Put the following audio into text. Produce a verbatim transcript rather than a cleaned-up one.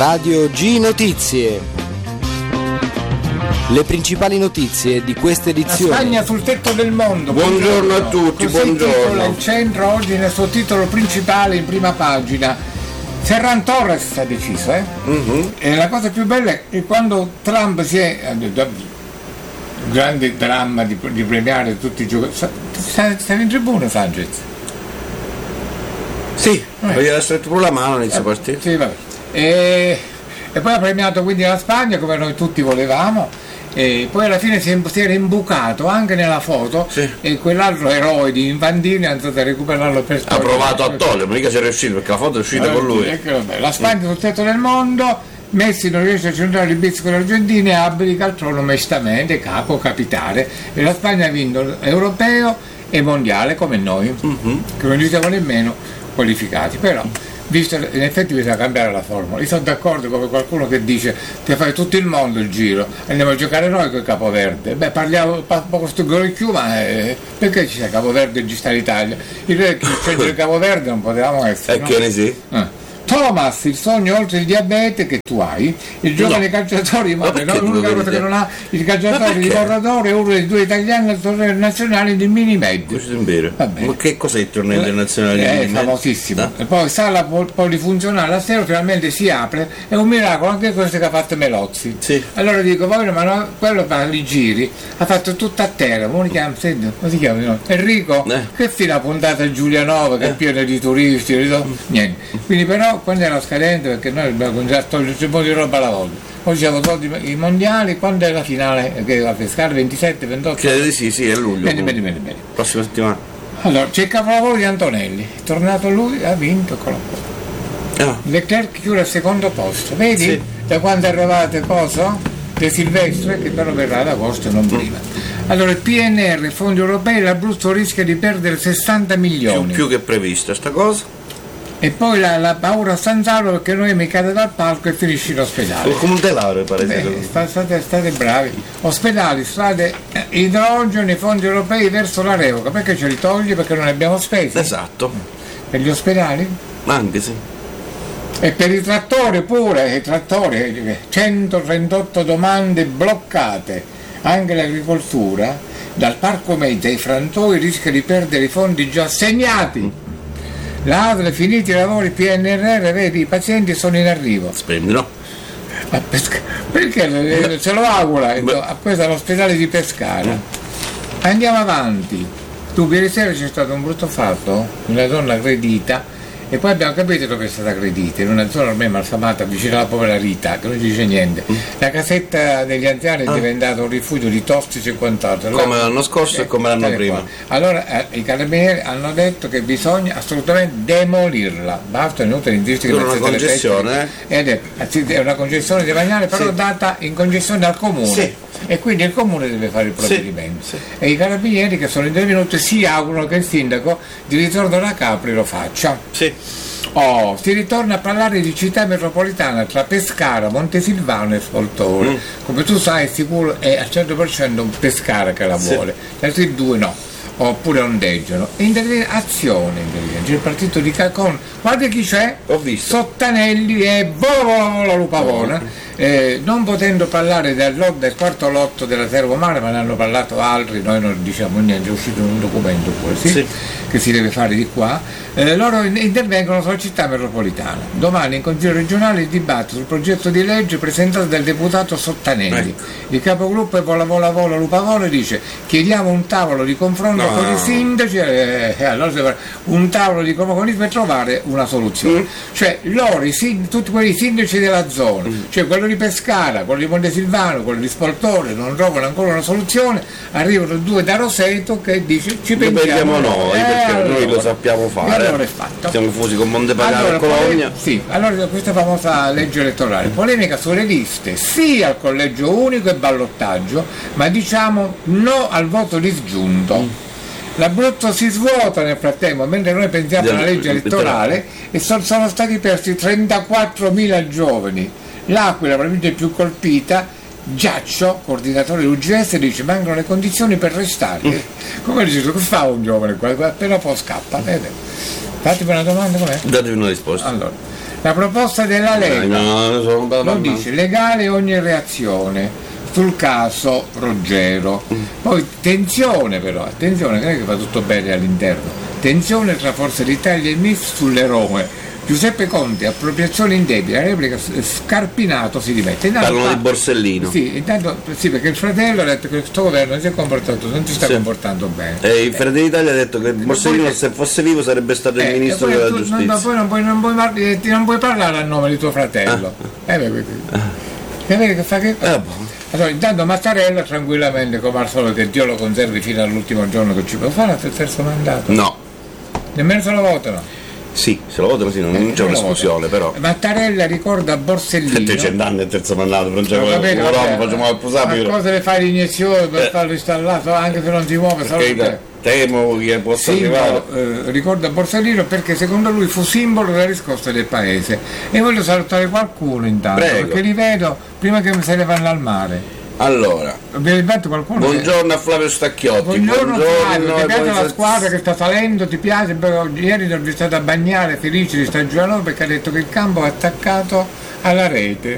Radio G Notizie. Le principali notizie di questa edizione. La Spagna sul tetto del mondo. Buongiorno, buongiorno a tutti, Così buongiorno. Il centro oggi nel suo titolo principale in prima pagina. Ferran Torres ha deciso, eh? Uh-huh. E la cosa più bella è che quando Trump si è grande dramma di, di premiare tutti i giocatori. Sta in tribuna Sanchez? Sì, eh. Gli ha stretto pure la mano all'inizio eh, partita. Sì, vabbè. E, e poi ha premiato quindi la Spagna come noi tutti volevamo. E poi alla fine si, è, si era imbucato anche nella foto, sì. E quell'altro eroe di Infantini è andato a recuperarlo per storia. Ha provato a togliere, ma mica si è riuscito perché la foto è uscita eh, con lui. Ecco, vabbè. La Spagna sul tetto del mondo. Messi non riesce a centrare il bizzico dell'Argentina e abdica al trono onestamente, capo capitale, e la Spagna ha vinto europeo e mondiale come noi, uh-huh. Che non ci siamo nemmeno qualificati, però visto, in effetti bisogna cambiare la formula. Io sono d'accordo con qualcuno che dice che fai tutto il mondo il giro, andiamo a giocare noi con il Capoverde. Beh, parliamo un po' questo più, ma eh, perché ci sia Capoverde e ci sta l'Italia? Il re che c'è il Capoverde non potevamo essere. E no? Che ne sì? Eh. Thomas, il sogno oltre il diabete che tu hai, il giovane no. calciatore, ma no, l'unica cosa che non ha il calciatore di Corradore è uno dei due italiani al torneo nazionale di mini med. Ma che cos'è il torneo internazionale? È famosissimo. No? E poi sala polifunzionale a sera finalmente si apre, è un miracolo anche questo che ha fatto Melozzi. Sì. Allora dico, poi ma no, quello fa i giri, ha fatto tutto a terra, come si chiama? Senti, come si chiama? No? Enrico, eh. Che fine ha puntato a Giulianova che eh. è pieno di turisti, mm. niente. Quindi però quando era scadente, perché noi abbiamo già togliere un po' di roba alla volta. Oggi siamo tolti i mondiali, quando è la finale che va a pescare? ventisette ventotto? Credo di sì, sì, è luglio. Bene, bene, bene, bene. Prossima settimana. Allora, c'è il capolavoro di Antonelli, è tornato lui, ha vinto con la quota. Oh. Leclerc chiude al secondo posto, vedi? Sì. Da quando è arrivato cosa? De Silvestre, che però verrà ad agosto e non prima. Allora il P N R, fondi europei, l'Abruzzo rischia di perdere sessanta milioni. Più, più che prevista sta cosa. E poi la, la paura a Sanzaro perché noi mi cade dal palco e finisci in ospedale. Come un telare pare. Beh, state, state bravi. Ospedali, strade, eh, idrogeni, fondi europei verso la revoca. Perché ce li togli? Perché non ne abbiamo spesi. Esatto. Per gli ospedali? Anche sì. E per i trattori pure, i trattori, centotrentotto domande bloccate. Anche l'agricoltura, dal parco meta ai frantoi rischia di perdere i fondi già assegnati. La A S L, finiti i lavori P N R R, vedi, i pazienti sono in arrivo. Splendido. Perché ce lo augura a questo all'ospedale di Pescara. Andiamo avanti. Tu ieri sera c'è stato un brutto fatto, una donna aggredita, e poi abbiamo capito dove è stata aggredita, in una zona ormai malfamata vicino alla povera Rita, che non dice niente. La casetta degli anziani è ah. diventata un rifugio di tossici e quant'altro. Come l'anno scorso eh, e come l'anno prima. Qua. Allora eh, i carabinieri hanno detto che bisogna assolutamente demolirla. Basta, è inutile insistere che una concessione. Eh? È una concessione demaniale, però sì. Data in concessione al comune. Sì. E quindi il comune deve fare il provvedimento. Sì. Sì. E i carabinieri che sono intervenuti si augurano che il sindaco di ritorno da Capri lo faccia. Sì. Oh, si ritorna a parlare di città metropolitana tra Pescara, Montesilvano e Foltore. Mm. Come tu sai, sicuro è al cento per cento Pescara che la vuole, sì. Gli altri due no, oppure ondeggiano. Interviene azione, interviene. Il partito di Cacon, guarda chi c'è? Ho visto. Sottanelli e Bovo la Lupavona. Eh, non potendo parlare del, lot, del quarto lotto della Servomare, ma ne hanno parlato altri, noi non diciamo niente, è uscito un documento pure, sì, sì. Che si deve fare di qua, eh, loro intervengono sulla città metropolitana. Domani in Consiglio regionale il dibattito sul progetto di legge presentato dal deputato Sottanelli. Ecco. Il capogruppo è Vola Vola Vola Lupavolo dice chiediamo un tavolo di confronto no. con i sindaci, eh, eh, allora un tavolo di confronto per trovare una soluzione. Mm. Cioè loro, i sindaci, tutti quei sindaci della zona, mm. cioè quello di Pescara, quello di Montesilvano, quello di Spoltore non trovano ancora una soluzione, arrivano due da Roseto che dice ci pensiamo noi eh, perché allora, noi lo sappiamo fare, allora è fatto. Siamo fusi con Montepagano allora, e Cologna pole- sì, allora questa famosa legge elettorale, polemica sulle liste, sì al collegio unico e ballottaggio, ma diciamo no al voto disgiunto. Mm. L'Abruzzo si svuota nel frattempo, mentre noi pensiamo alla legge elettorale e sono, sono stati persi trentaquattromila giovani. L'Aquila, la provincia più colpita, Giaccio, coordinatore U G S, dice mancano le condizioni per restare. Mm. Come dice, che fa un giovane qua? Appena può scappa. Fatemi una domanda, com'è? Datevi una risposta. Allora, La proposta della Lega No, no, sono lo dice, legale ogni reazione sul caso Roggero. Poi tensione però, attenzione, non è che fa tutto bene all'interno, tensione tra Forza d'Italia e M I S sull'eroe. Giuseppe Conte, appropriazione indebita, la replica Scarpinato si dimette. Intanto, parlano di Borsellino. Sì, intanto, sì, perché il fratello ha detto che questo governo si è comportato, non si sta Sì. comportando bene. E il Fratelli d'Italia ha detto che Borsellino poi- se fosse vivo sarebbe stato il Eh, ministro e poi della tu- giustizia. Non, poi non puoi, non, puoi, mar- eh, non puoi parlare a nome di tuo fratello. Eh, beh, quindi- E vedi che fa che Eh, boh. allora, intanto Mattarella tranquillamente, come al solito, che Dio lo conservi fino all'ultimo giorno che ci può fare il terzo mandato. No, Nemmeno se lo votano. sì, se lo votano sì, non, non c'è Se lo un'esclusione però. votano. Mattarella ricorda Borsellino. settecento anni e terzo mandato, non c'è Ho capito, una roba, vabbè, facciamo il ma posabile. cosa le fai l'iniezione per Eh. farlo installato anche se non si muove? solo Perché te. temo che possa arrivare. Simbolo, eh, ricorda Borsellino perché secondo lui fu simbolo della riscossa del paese. E voglio salutare qualcuno intanto, Prego. perché li vedo prima che se ne vanno al mare. Allora, Abbiamo detto qualcuno che- buongiorno a Flavio Stacchiotti. Buongiorno Flavio, ti e piace la buongiorno- squadra che sta salendo, ti piace? Beh, ieri non vi state a bagnare felici di stagionale perché ha detto che il campo è attaccato alla rete.